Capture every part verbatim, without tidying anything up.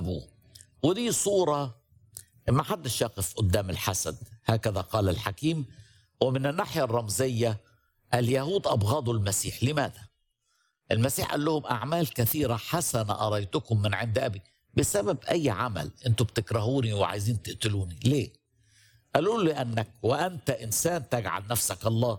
أبوه. ودي صورة ما حدش يقف قدام الحسد، هكذا قال الحكيم. ومن الناحية الرمزية اليهود أبغضوا المسيح. لماذا؟ المسيح قال لهم أعمال كثيرة حسنة أريتكم من عند أبي. بسبب أي عمل أنتوا بتكرهوني وعايزين تقتلوني ليه؟ قالوا له لأنك وأنت إنسان تجعل نفسك الله.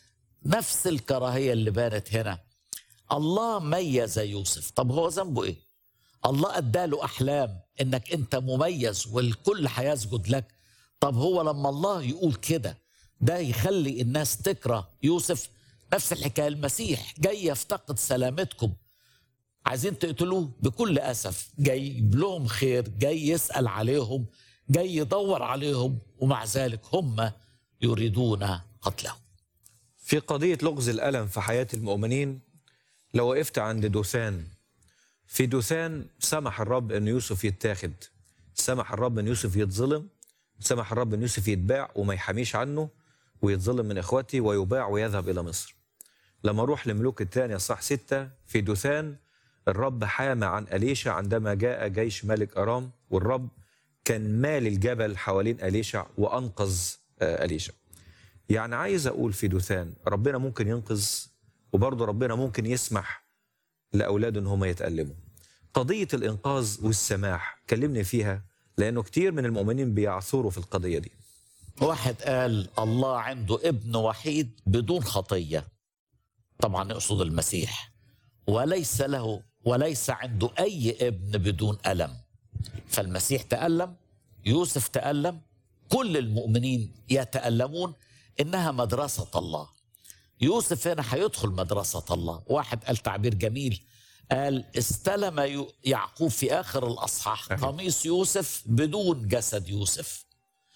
نفس الكراهية اللي بانت هنا. الله ميز يوسف، طب هو ذنبه إيه؟ الله أداله أحلام إنك أنت مميز والكل هيسجد لك. طب هو لما الله يقول كده ده يخلي الناس تكره يوسف؟ نفس الحكاية المسيح جاي يفتقد سلامتكم، عايزين تقتلوه بكل أسف، جاي لهم خير، جاي يسأل عليهم، جاي يدور عليهم، ومع ذلك هم يريدون قتله. في قضية لغز الألم في حياة المؤمنين، لو وقفت عند دوثان، في دوثان سمح الرب أن يوسف يتاخد، سمح الرب أن يوسف يتظلم، سمح الرب أن يوسف يتباع وما يحاميش عنه ويتظلم من إخوته ويباع ويذهب إلى مصر. لما أروح لملوك الثانية صح ستة، في دوثان الرب حامى عن أليشع عندما جاء جيش ملك أرام، والرب كان مال الجبل حوالين أليشع وأنقذ أليشع. يعني عايز أقول في دوثان ربنا ممكن ينقذ، وبرضه ربنا ممكن يسمح لأولاده إن هم يتألموا. قضية الإنقاذ والسماح كلمني فيها، لأنه كتير من المؤمنين بيعثروا في القضية دي. واحد قال الله عنده ابن وحيد بدون خطية، طبعا يقصد المسيح، وليس له وليس عنده أي ابن بدون ألم. فالمسيح تألم، يوسف تألم، كل المؤمنين يتألمون. إنها مدرسة الله. يوسف هنا هيدخل مدرسة الله. واحد قال تعبير جميل، قال استلم يعقوب في آخر الأصحاح قميص يوسف بدون جسد يوسف،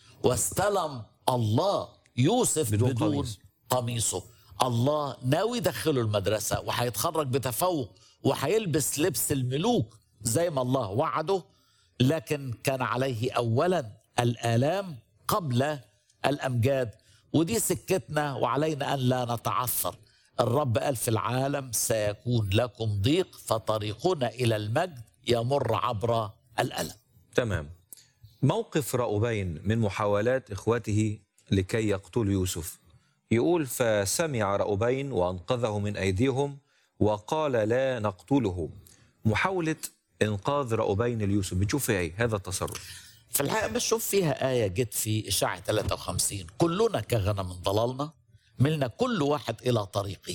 واستلم الله يوسف بدون, بدون قميص. قميصه. الله ناوي يدخله المدرسة وهيتخرج بتفوق وهيلبس لبس الملوك زي ما الله وعده، لكن كان عليه أولا الآلام قبل الأمجاد. ودي سكتنا، وعلينا أن لا نتعثر. الرب قال في العالم سيكون لكم ضيق، فطريقنا إلى المجد يمر عبر الألم. تمام. موقف رأوبين من محاولات إخوته لكي يقتلوا يوسف، يقول فسمع رأوبين وأنقذه من أيديهم وقال لا نقتله. محاولة إنقاذ رأوبين ليوسف بتشوف فيها إيه هذا التصرف؟ في الحقيقة بشوف فيها آية جت في إشاعة ثلاثة وخمسين، كلنا كغنم ضللنا ملنا كل واحد إلى طريقه.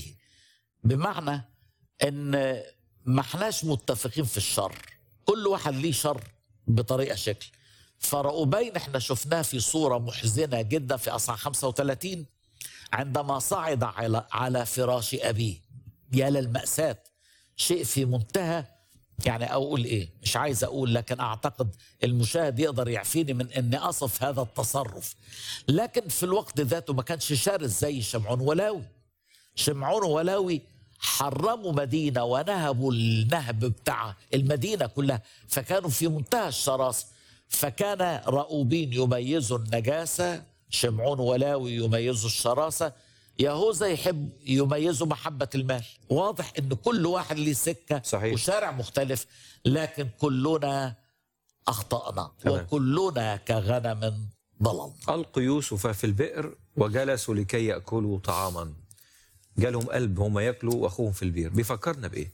بمعنى أن ما احناش متفقين في الشر، كل واحد ليه شر بطريقة شكل. فرأوبين احنا شفناه في صورة محزنة جدا في أصحاح خمسة وثلاثين عندما صعد على على فراش أبيه. يا للمأساة، شيء في منتهى، يعني أقول إيه مش عايز أقول، لكن أعتقد المشاهد يقدر يعفيني من أني أصف هذا التصرف. لكن في الوقت ذاته ما كانش شرس زي شمعون ولاوي. شمعون ولاوي حرموا مدينة ونهبوا النهب بتاع المدينة كلها، فكانوا في منتهى الشراسة. فكان رأوبين يميزوا النجاسة، شمعون ولاوي يميزوا الشراسة، يهوذا يحب يميزوا محبة المال. واضح ان كل واحد ليه سكة صحيح. وشارع مختلف، لكن كلنا أخطأنا تمام. وكلنا كغنم ضللنا. ألقوا يوسف في البئر وجلسوا لكي يأكلوا طعاما. جالهم قلب هم يأكلوا وأخوهم في البئر. بيفكرنا بإيه؟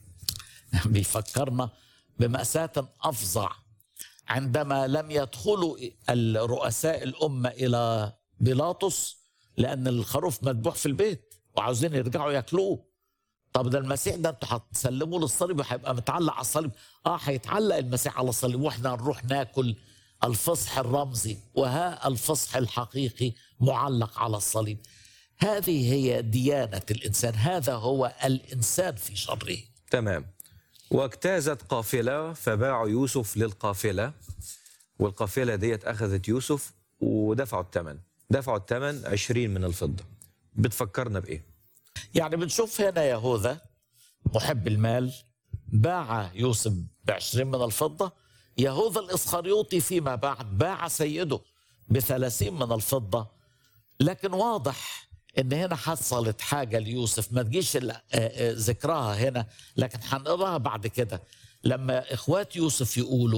بيفكرنا بمأساة أفظع عندما لم يدخلوا الرؤساء الأمة إلى بيلاطس لأن الخروف مذبوح في البيت وعاوزين يرجعوا ياكلوه. طب ده المسيح ده انتوا هتسلموه للصليب وهيبقى متعلق على الصليب. اه هيتعلق المسيح على الصليب واحنا نروح ناكل الفصح الرمزي، وها الفصح الحقيقي معلق على الصليب. هذه هي ديانة الإنسان، هذا هو الإنسان في شره. تمام. واجتازت قافلة فباعوا يوسف للقافلة، والقافلة ديت أخذت يوسف ودفعوا الثمن، دفعوا الثمن عشرين من الفضة. بتفكرنا بإيه؟ يعني بنشوف هنا يهوذا محب المال باع يوسف بعشرين من الفضة. يهوذا الإسخريوطي فيما بعد باع سيده بثلاثين من الفضة. لكن واضح ان هنا حصلت حاجة ليوسف ما تجيش ذكرها هنا، لكن هنقراها بعد كده لما اخوات يوسف يقولوا